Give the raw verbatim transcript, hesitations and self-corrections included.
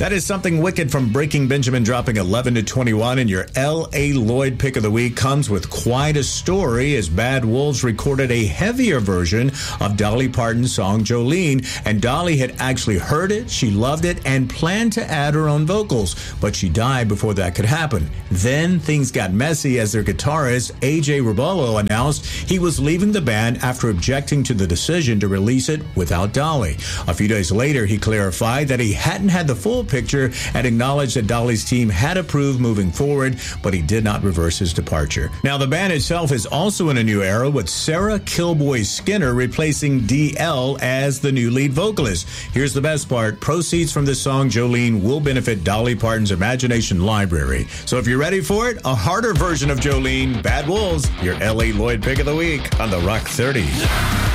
That is Something Wicked from Breaking Benjamin, dropping eleven to twenty-one. And your L A. Lloyd pick of the week comes with quite a story, as Bad Wolves recorded a heavier version of Dolly Parton's song Jolene. And Dolly had actually heard it, she loved it, and planned to add her own vocals. But she died before that could happen. Then things got messy as their guitarist, A J Rubolo, announced he was leaving the band after objecting to the decision to release it without Dolly. A few days later, he clarified that he hadn't had the full picture and acknowledged that Dolly's team had approved moving forward, but he did not reverse his departure. Now, the band itself is also in a new era, with Sarah Kilboy Skinner replacing D L as the new lead vocalist. Here's the best part. Proceeds from this song, Jolene, will benefit Dolly Parton's Imagination Library. So if you're ready for it, a harder version of Jolene, Bad Wolves, your L A. Lloyd pick of the week on the Rock thirty.